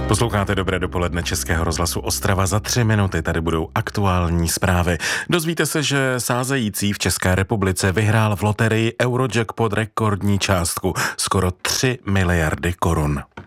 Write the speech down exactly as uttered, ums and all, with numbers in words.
Posloucháte Dobré dopoledne Českého rozhlasu Ostrava. Za tři minuty tady budou aktuální zprávy. Dozvíte se, že sázející v České republice vyhrál v loterii Eurojackpot rekordní částku skoro tři miliardy korun.